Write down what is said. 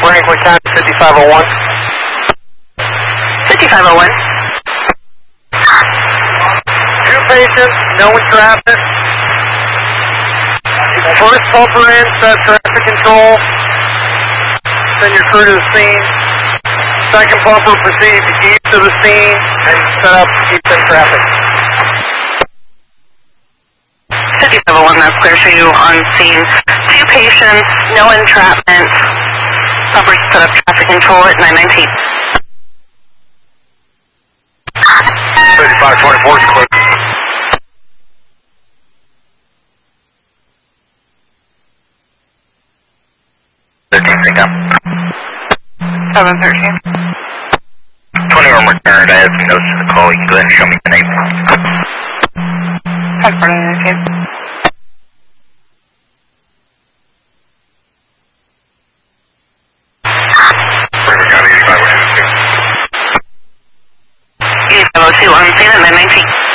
Franklin County 5501. 5501. Two patients, no one traffic. First pumper in, set traffic control. Send your crew to the scene. Second pumper proceed east of the scene and set up east traffic. 5501, that's clear for you on scene. Two patients, no entrapment. Pumper set up traffic control at 919. 3524 is clear. Sync up. 713. 21 returned. I have some notes to the call. You can go ahead and show me the name. That's 919. Franklin County 8502. 8502 on scene at 919.